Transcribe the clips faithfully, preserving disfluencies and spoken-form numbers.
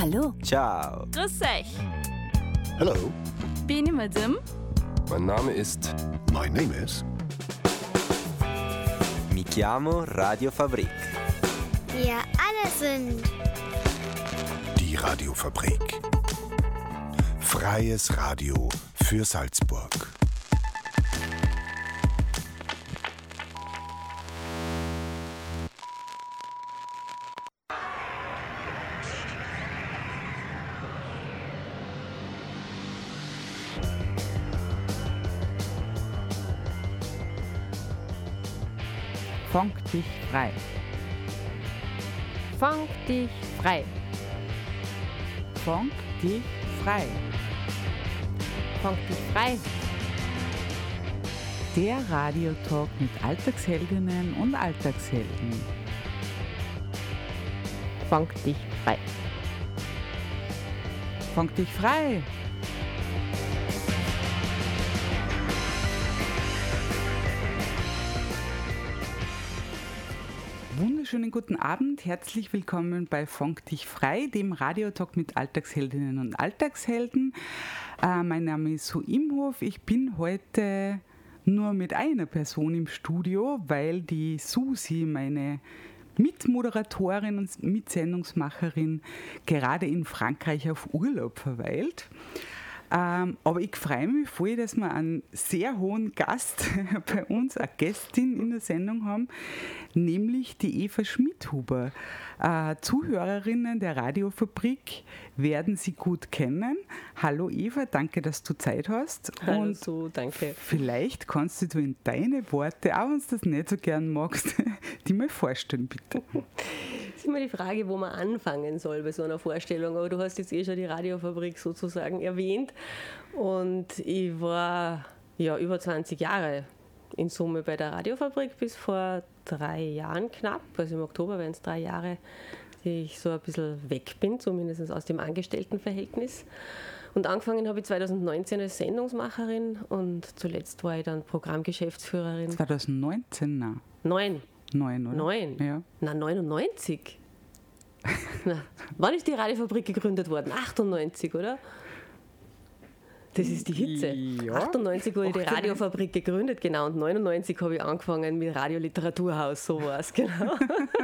Hallo. Ciao. Grüß euch. Hello. Bin ich Madame? Mein Name ist... My name is... Mi chiamo Radio Fabrik. Wir alle sind... Die Radiofabrik. Freies Radio für Salzburg. Funk dich frei. Funk dich frei. Funk dich frei. Funk dich frei. Der Radiotalk mit Alltagsheldinnen und Alltagshelden. Funk dich frei. Funk dich frei. Wunderschönen guten Abend, herzlich willkommen bei Funk dich frei, dem Radiotalk mit Alltagsheldinnen und Alltagshelden. Äh, mein Name ist Sue Imhof, ich bin heute nur mit einer Person im Studio, weil die Susi, meine Mitmoderatorin und Mitsendungsmacherin, gerade in Frankreich auf Urlaub verweilt. Ähm, aber ich freue mich voll, dass wir einen sehr hohen Gast bei uns, eine Gästin in der Sendung haben, nämlich die Eva Schmidhuber. Äh, Zuhörerinnen der Radiofabrik werden Sie gut kennen. Hallo Eva, danke, dass du Zeit hast. Hallo und so, danke. Vielleicht kannst du in deine Worte, auch wenn du das nicht so gern magst, die mal vorstellen, bitte. Das ist immer die Frage, wo man anfangen soll bei so einer Vorstellung. Aber du hast jetzt eh schon die Radiofabrik sozusagen erwähnt. Und ich war ja über zwanzig Jahre in Summe bei der Radiofabrik bis vor drei Jahren knapp. Also im Oktober wären es drei Jahre, die ich so ein bisschen weg bin, zumindest aus dem Angestelltenverhältnis. Und angefangen habe ich zwanzig neunzehn als Sendungsmacherin und zuletzt war ich dann Programmgeschäftsführerin. zwanzig neunzehn, nein. Neun. Neun, oder? Neun? Ja. Na, neunundneunzig. Na, wann ist die Radiofabrik gegründet worden? achtundneunzig, oder? Das ist die Hitze. Ja. achtundneunzig wurde die achtundneunzig. Radiofabrik gegründet, genau. Und neunundneunzig habe ich angefangen mit Radioliteraturhaus, so war es, genau.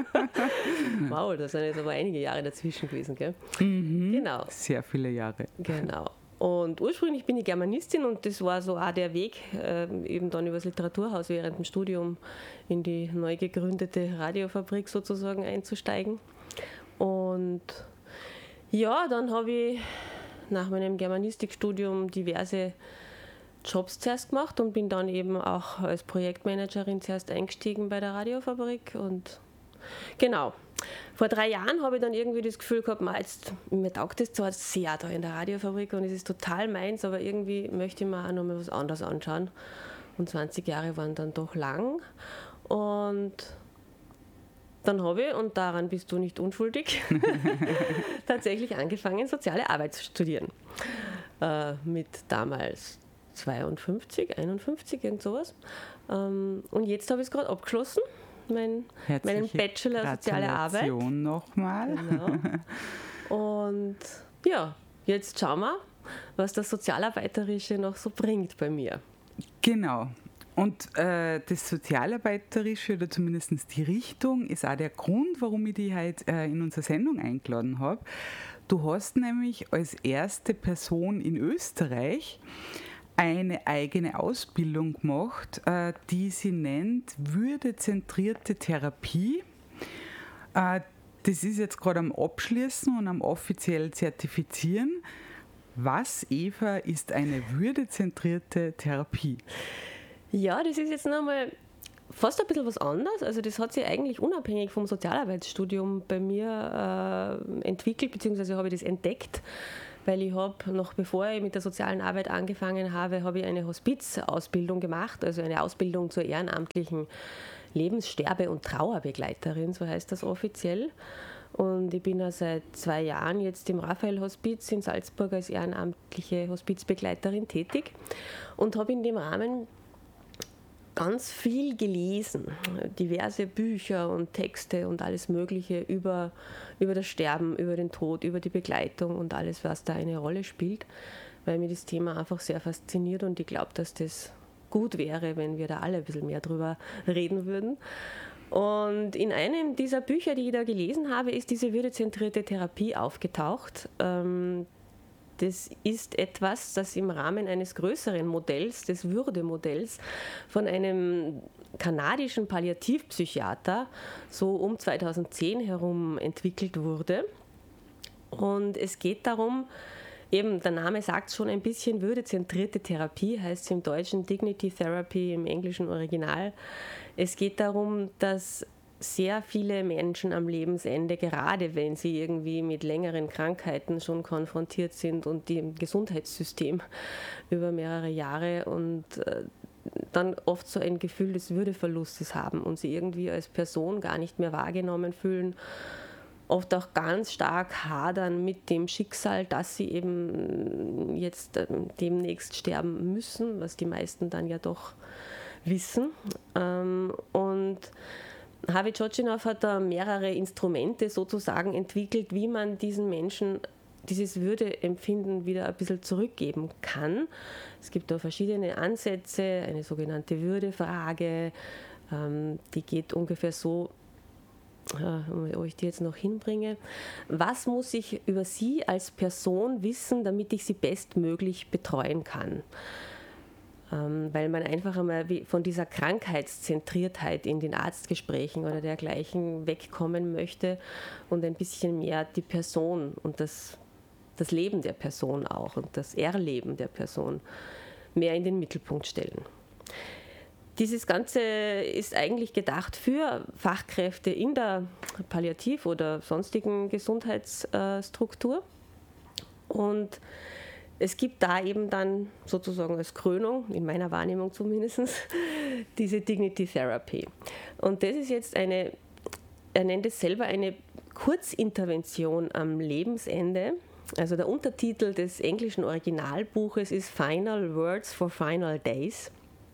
Wow, da sind jetzt aber einige Jahre dazwischen gewesen, gell? Mhm. Genau. Sehr viele Jahre. Genau. Und ursprünglich bin ich Germanistin und das war so auch der Weg, äh, eben dann über das Literaturhaus während dem Studium in die neu gegründete Radiofabrik sozusagen einzusteigen. Und ja, dann habe ich nach meinem Germanistikstudium diverse Jobs zuerst gemacht und bin dann eben auch als Projektmanagerin zuerst eingestiegen bei der Radiofabrik. Und genau. Vor drei Jahren habe ich dann irgendwie das Gefühl gehabt, man, jetzt, mir taugt das zwar sehr da in der Radiofabrik und es ist total meins, aber irgendwie möchte ich mir auch noch mal was anderes anschauen. Und zwanzig Jahre waren dann doch lang. Und dann habe ich, und daran bist du nicht unschuldig, tatsächlich angefangen, soziale Arbeit zu studieren. Äh, mit damals zweiundfünfzig, einundfünfzig, irgend sowas. Ähm, und jetzt habe ich es gerade abgeschlossen. Mein, meinen Bachelor Soziale Arbeit. Gratulation nochmal. Genau. Und ja, jetzt schauen wir, was das Sozialarbeiterische noch so bringt bei mir. Genau. Und äh, das Sozialarbeiterische oder zumindest die Richtung ist auch der Grund, warum ich dich heute äh, in unsere Sendung eingeladen habe. Du hast nämlich als erste Person in Österreich eine eigene Ausbildung gemacht, äh, die sie nennt würdezentrierte Therapie. Äh, das ist jetzt gerade am Abschließen und am offiziell Zertifizieren. Was, Eva, ist eine würdezentrierte Therapie? Ja, das ist jetzt nochmal fast ein bisschen was anderes. Also das hat sich eigentlich unabhängig vom Sozialarbeitsstudium bei mir äh, entwickelt, beziehungsweise habe ich das entdeckt. Weil ich habe, noch bevor ich mit der sozialen Arbeit angefangen habe, habe ich eine Hospizausbildung gemacht, also eine Ausbildung zur ehrenamtlichen Lebenssterbe- und Trauerbegleiterin, so heißt das offiziell. Und ich bin ja seit zwei Jahren jetzt im Raphael-Hospiz in Salzburg als ehrenamtliche Hospizbegleiterin tätig und habe in dem Rahmen ganz viel gelesen, diverse Bücher und Texte und alles Mögliche über, über das Sterben, über den Tod, über die Begleitung und alles, was da eine Rolle spielt, weil mir das Thema einfach sehr fasziniert und ich glaube, dass das gut wäre, wenn wir da alle ein bisschen mehr drüber reden würden. Und in einem dieser Bücher, die ich da gelesen habe, ist diese würdezentrierte Therapie aufgetaucht. Das ist etwas, das im Rahmen eines größeren Modells, des Würdemodells, von einem kanadischen Palliativpsychiater so um zweitausendzehn herum entwickelt wurde. Und es geht darum, eben der Name sagt schon ein bisschen, würdezentrierte Therapie, heißt es im Deutschen Dignity Therapy, im englischen Original. Es geht darum, dass sehr viele Menschen am Lebensende, gerade wenn sie irgendwie mit längeren Krankheiten schon konfrontiert sind und die im Gesundheitssystem über mehrere Jahre und äh, dann oft so ein Gefühl des Würdeverlustes haben und sie irgendwie als Person gar nicht mehr wahrgenommen fühlen, oft auch ganz stark hadern mit dem Schicksal, dass sie eben jetzt äh, demnächst sterben müssen, was die meisten dann ja doch wissen. Ähm, und Havid-Tschotschinow hat da mehrere Instrumente sozusagen entwickelt, wie man diesen Menschen dieses Würdeempfinden wieder ein bisschen zurückgeben kann. Es gibt da verschiedene Ansätze, eine sogenannte Würdefrage, ähm, die geht ungefähr so, äh, ob ich die jetzt noch hinbringe. Was muss ich über Sie als Person wissen, damit ich Sie bestmöglich betreuen kann? Ähm, weil man einfach einmal von dieser Krankheitszentriertheit in den Arztgesprächen oder dergleichen wegkommen möchte und ein bisschen mehr die Person und das, das Leben der Person auch und das Erleben der Person mehr in den Mittelpunkt stellen. Dieses Ganze ist eigentlich gedacht für Fachkräfte in der Palliativ- oder sonstigen Gesundheitsstruktur und es gibt da eben dann sozusagen als Krönung, in meiner Wahrnehmung zumindest, diese Dignity Therapy. Und das ist jetzt eine, er nennt es selber eine Kurzintervention am Lebensende. Also der Untertitel des englischen Originalbuches ist Final Words for Final Days.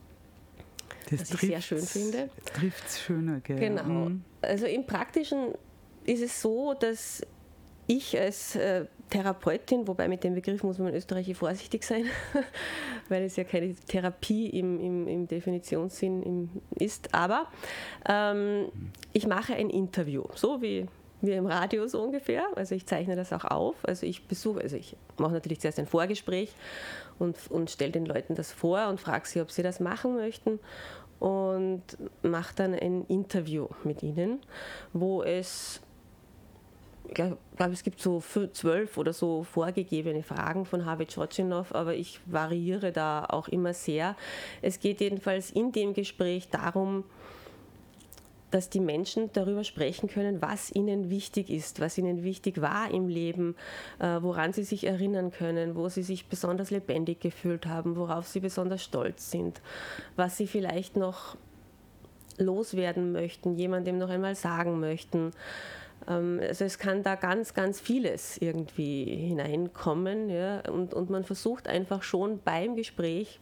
Das was ich sehr schön finde. Trifft es schöner, gell? Genau. Mhm. Also im Praktischen ist es so, dass ich als äh, Therapeutin, wobei mit dem Begriff muss man in Österreich vorsichtig sein, weil es ja keine Therapie im, im, im Definitionssinn im, ist, aber ähm, ich mache ein Interview, so wie wir im Radio so ungefähr, also ich zeichne das auch auf, also ich besuche, also ich mache natürlich zuerst ein Vorgespräch und, und stelle den Leuten das vor und frage sie, ob sie das machen möchten und mache dann ein Interview mit ihnen, wo es Ich glaube, es gibt so zwölf oder so vorgegebene Fragen von Havid-Tschotschinow, aber ich variiere da auch immer sehr. Es geht jedenfalls in dem Gespräch darum, dass die Menschen darüber sprechen können, was ihnen wichtig ist, was ihnen wichtig war im Leben, äh, woran sie sich erinnern können, wo sie sich besonders lebendig gefühlt haben, worauf sie besonders stolz sind, was sie vielleicht noch loswerden möchten, jemandem noch einmal sagen möchten. Also es kann da ganz, ganz vieles irgendwie hineinkommen, ja, und, und man versucht einfach schon beim Gespräch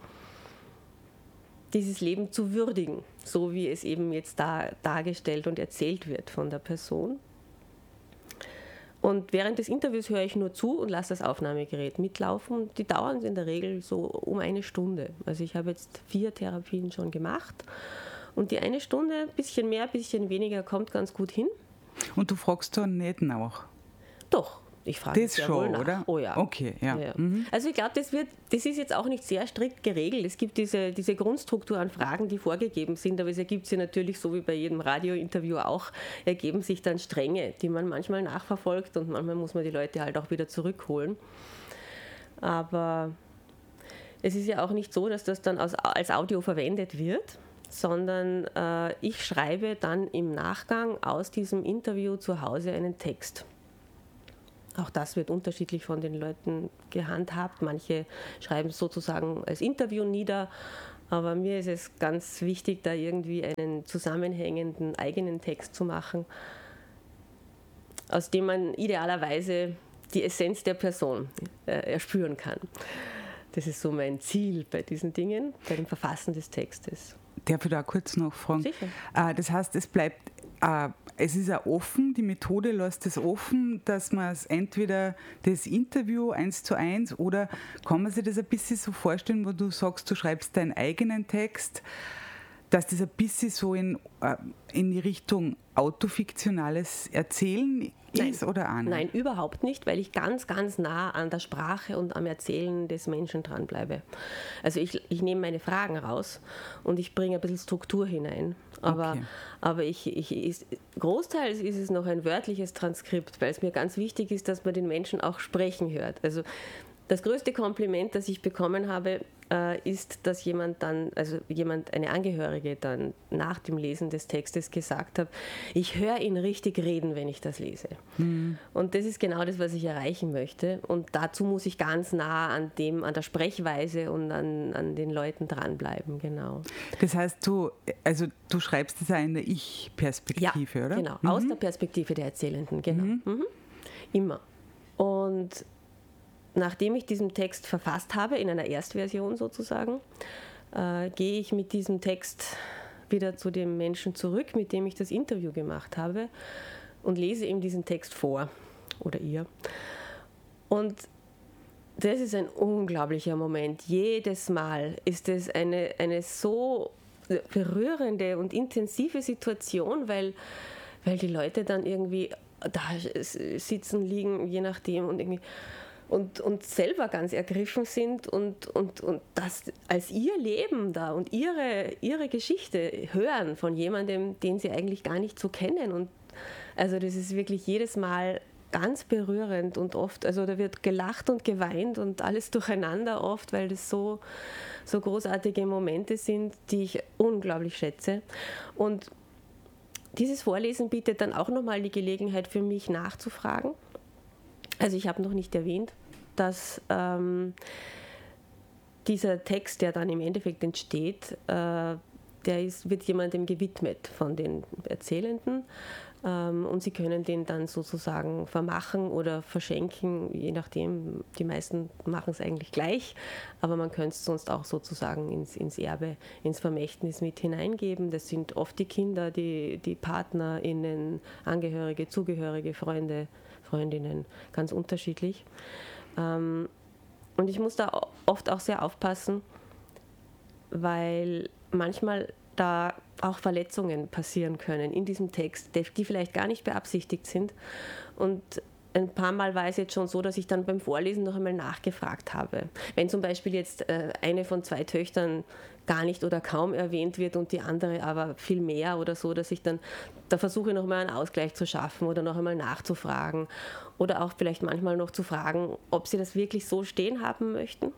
dieses Leben zu würdigen, so wie es eben jetzt da dargestellt und erzählt wird von der Person. Und während des Interviews höre ich nur zu und lasse das Aufnahmegerät mitlaufen. Die dauern in der Regel so um eine Stunde. Also ich habe jetzt vier Therapien schon gemacht und die eine Stunde, ein bisschen mehr, ein bisschen weniger, kommt ganz gut hin. Und du fragst dann nicht nach? Doch, ich frage das sehr schon, wohl nach. Oder? Oh ja. Okay, ja. ja, ja. Mhm. Also ich glaube, das wird, das ist jetzt auch nicht sehr strikt geregelt. Es gibt diese, diese Grundstruktur an Fragen, die vorgegeben sind, aber es ergibt sich natürlich, so wie bei jedem Radiointerview auch, ergeben sich dann Stränge, die man manchmal nachverfolgt und manchmal muss man die Leute halt auch wieder zurückholen. Aber es ist ja auch nicht so, dass das dann als, als Audio verwendet wird, sondern äh, ich schreibe dann im Nachgang aus diesem Interview zu Hause einen Text. Auch das wird unterschiedlich von den Leuten gehandhabt. Manche schreiben es sozusagen als Interview nieder, aber mir ist es ganz wichtig, da irgendwie einen zusammenhängenden eigenen Text zu machen, aus dem man idealerweise die Essenz der Person äh, erspüren kann. Das ist so mein Ziel bei diesen Dingen, bei dem Verfassen des Textes. Darf ich da kurz nachfragen? Sicher. Äh, das heißt, es bleibt, äh, es ist auch offen, die Methode lässt es offen, dass man es entweder das Interview eins zu eins oder kann man sich das ein bisschen so vorstellen, wo du sagst, du schreibst deinen eigenen Text, dass das ein bisschen so in, äh, in die Richtung autofiktionales Erzählen ist Nein. oder auch nicht? Nein, überhaupt nicht, weil ich ganz, ganz nah an der Sprache und am Erzählen des Menschen dranbleibe. Also ich, ich nehme meine Fragen raus und ich bringe ein bisschen Struktur hinein. Aber, Okay. aber ich, ich ist, großteils ist es noch ein wörtliches Transkript, weil es mir ganz wichtig ist, dass man den Menschen auch sprechen hört. Also das größte Kompliment, das ich bekommen habe, äh, ist, dass jemand dann, also jemand, eine Angehörige dann nach dem Lesen des Textes gesagt hat, ich höre ihn richtig reden, wenn ich das lese. Mhm. Und das ist genau das, was ich erreichen möchte. Und dazu muss ich ganz nah an dem, an der Sprechweise und an, an den Leuten dranbleiben, genau. Das heißt, du, also du schreibst das auch in der Ich-Perspektive, ja, oder? Genau, Mhm. aus der Perspektive der Erzählenden, genau. Mhm. Mhm. Immer. Und nachdem ich diesen Text verfasst habe, in einer Erstversion sozusagen, äh, gehe ich mit diesem Text wieder zu dem Menschen zurück, mit dem ich das Interview gemacht habe und lese ihm diesen Text vor oder ihr. Und das ist ein unglaublicher Moment. Jedes Mal ist es eine, eine so berührende und intensive Situation, weil, weil die Leute dann irgendwie da sitzen, liegen, je nachdem und irgendwie Und, und selber ganz ergriffen sind und, und, und das als ihr Leben da und ihre, ihre Geschichte hören von jemandem, den sie eigentlich gar nicht so kennen. Und also das ist wirklich jedes Mal ganz berührend und oft, also da wird gelacht und geweint und alles durcheinander oft, weil das so, so großartige Momente sind, die ich unglaublich schätze. Und dieses Vorlesen bietet dann auch nochmal die Gelegenheit für mich nachzufragen. Also ich habe noch nicht erwähnt, dass ähm, dieser Text, der dann im Endeffekt entsteht, äh, der ist, wird jemandem gewidmet von den Erzählenden ähm, und sie können den dann sozusagen vermachen oder verschenken, je nachdem. Die meisten machen es eigentlich gleich, aber man könnte es sonst auch sozusagen ins, ins Erbe, ins Vermächtnis mit hineingeben. Das sind oft die Kinder, die, die PartnerInnen, Angehörige, Zugehörige, Freunde, Freundinnen, ganz unterschiedlich. Ähm, und ich muss da oft auch sehr aufpassen, weil manchmal da auch Verletzungen passieren können in diesem Text, die vielleicht gar nicht beabsichtigt sind. Und ein paar Mal war es jetzt schon so, dass ich dann beim Vorlesen noch einmal nachgefragt habe. Wenn zum Beispiel jetzt äh, eine von zwei Töchtern gar nicht oder kaum erwähnt wird und die andere aber viel mehr oder so, dass ich dann, da versuche noch mal einen Ausgleich zu schaffen oder noch einmal nachzufragen oder auch vielleicht manchmal noch zu fragen, ob sie das wirklich so stehen haben möchten,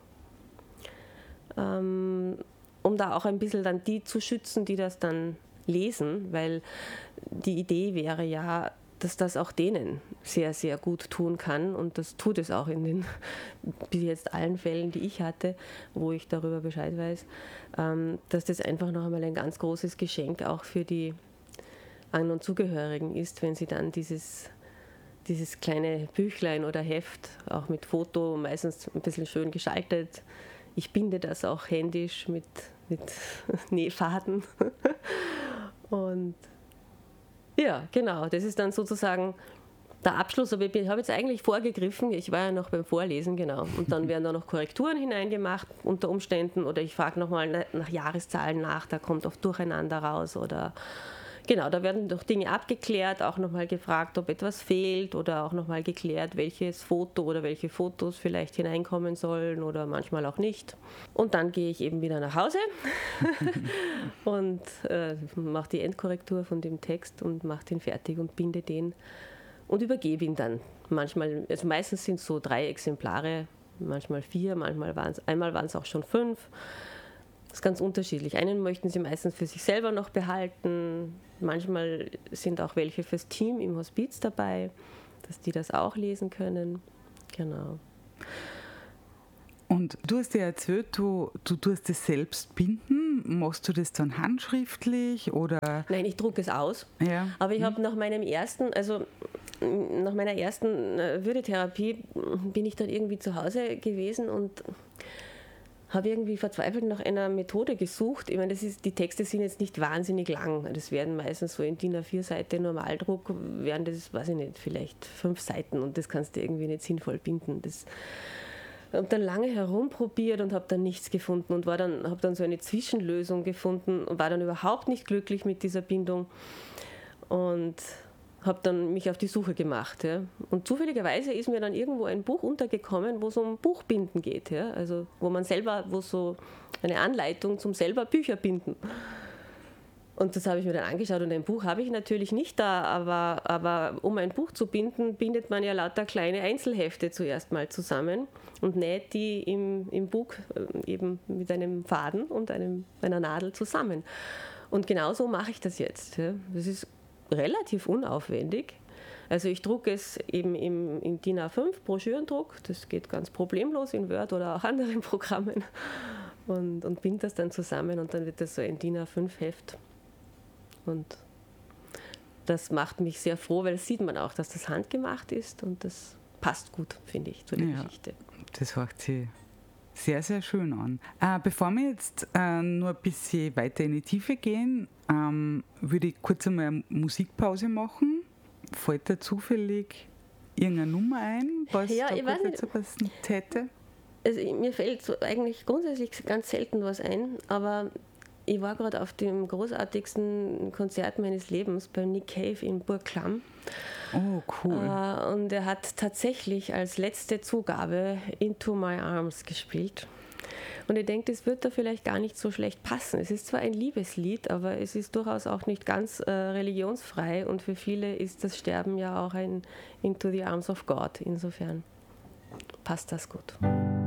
ähm, um da auch ein bisschen dann die zu schützen, die das dann lesen, weil die Idee wäre ja, dass das auch denen sehr, sehr gut tun kann und das tut es auch in den bis jetzt allen Fällen, die ich hatte, wo ich darüber Bescheid weiß, ähm, dass das einfach noch einmal ein ganz großes Geschenk auch für die An- und Zugehörigen ist, wenn sie dann dieses, dieses kleine Büchlein oder Heft, auch mit Foto, meistens ein bisschen schön geschaltet, ich binde das auch händisch mit, mit Nähfaden und ja, genau. Das ist dann sozusagen der Abschluss. Aber ich habe jetzt eigentlich vorgegriffen. Ich war ja noch beim Vorlesen, genau. Und dann werden da noch Korrekturen hineingemacht unter Umständen. Oder ich frage nochmal nach Jahreszahlen nach. Da kommt oft Durcheinander raus. Oder genau, da werden doch Dinge abgeklärt. Auch nochmal gefragt, ob etwas fehlt. Oder auch nochmal geklärt, welches Foto oder welche Fotos vielleicht hineinkommen sollen. Oder manchmal auch nicht. Und dann gehe ich eben wieder nach Hause und äh, mache die Endkorrektur von dem Text und mache den fertig und binde den und übergebe ihn dann. Manchmal, also meistens sind es so drei Exemplare, manchmal vier, manchmal waren es, einmal waren es auch schon fünf. Das ist ganz unterschiedlich. Einen möchten sie meistens für sich selber noch behalten. Manchmal sind auch welche fürs Team im Hospiz dabei, dass die das auch lesen können. Genau. Und du hast ja erzählt, du, du tust es selbst binden. Machst du das dann handschriftlich oder? Nein, ich drucke es aus. Ja. Aber ich habe nach meinem ersten, also nach meiner ersten Würdetherapie bin ich dann irgendwie zu Hause gewesen und habe irgendwie verzweifelt nach einer Methode gesucht. Ich meine, das ist, die Texte sind jetzt nicht wahnsinnig lang. Das werden meistens so in D I N A vier Seite Normaldruck, wären das, weiß ich nicht, vielleicht fünf Seiten und das kannst du irgendwie nicht sinnvoll binden. Das habe dann lange herumprobiert und habe dann nichts gefunden und war dann, habe dann so eine Zwischenlösung gefunden und war dann überhaupt nicht glücklich mit dieser Bindung und habe dann mich auf die Suche gemacht. Ja. Und zufälligerweise ist mir dann irgendwo ein Buch untergekommen, wo es um Buchbinden geht. Ja. Also wo man selber, wo so eine Anleitung zum selber Bücher binden. Und das habe ich mir dann angeschaut und ein Buch habe ich natürlich nicht da, aber, aber um ein Buch zu binden, bindet man ja lauter kleine Einzelhefte zuerst mal zusammen und näht die im, im Buch eben mit einem Faden und einem, einer Nadel zusammen. Und genauso mache ich das jetzt. Ja. Das ist relativ unaufwendig. Also ich drucke es eben im, in D I N A fünf Broschürendruck, das geht ganz problemlos in Word oder auch anderen Programmen und, und binde das dann zusammen und dann wird das so ein D I N A fünf Heft. Und das macht mich sehr froh, weil das sieht man auch, dass das handgemacht ist und das passt gut, finde ich, zu der ja, Geschichte. Das hört sich sehr, sehr schön an. Äh, bevor wir jetzt äh, nur ein bisschen weiter in die Tiefe gehen, ähm, würde ich kurz einmal eine Musikpause machen. Fällt da zufällig irgendeine Nummer ein, was ja, da ich weiß nicht. dazu passen hätte? Also mir fällt so eigentlich grundsätzlich ganz selten was ein, aber ich war gerade auf dem großartigsten Konzert meines Lebens bei Nick Cave in Burg Klamm. Oh, cool. Äh, und er hat tatsächlich als letzte Zugabe Into My Arms gespielt. Und ich denke, das wird da vielleicht gar nicht so schlecht passen. Es ist zwar ein Liebeslied, aber es ist durchaus auch nicht ganz äh, religionsfrei und für viele ist das Sterben ja auch ein Into the Arms of God. Insofern passt das gut.